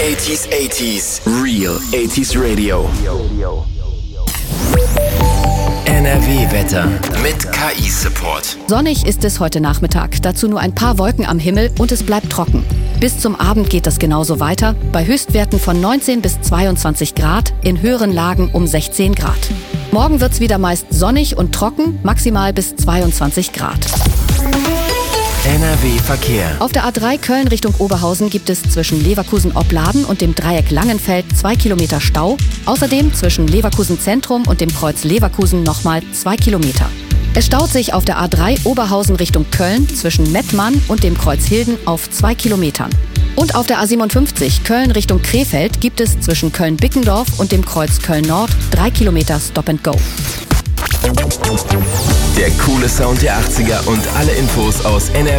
80s, Real 80s Radio. NRW-Wetter mit KI-Support. Sonnig ist es heute Nachmittag, dazu nur ein paar Wolken am Himmel und es bleibt trocken. Bis zum Abend geht es genauso weiter, bei Höchstwerten von 19 bis 22 Grad, in höheren Lagen um 16 Grad. Morgen wird's wieder meist sonnig und trocken, maximal bis 22 Grad. NRW-Verkehr. Auf der A3 Köln Richtung Oberhausen gibt es zwischen Leverkusen-Opladen und dem Dreieck Langenfeld 2 Kilometer Stau. Außerdem zwischen Leverkusen Zentrum und dem Kreuz Leverkusen nochmal 2 Kilometer. Es staut sich auf der A3 Oberhausen Richtung Köln zwischen Mettmann und dem Kreuz Hilden auf 2 Kilometern. Und auf der A57 Köln Richtung Krefeld gibt es zwischen Köln-Bickendorf und dem Kreuz Köln-Nord 3 Kilometer Stop and Go. Der coole Sound der 80er und alle Infos aus NRW.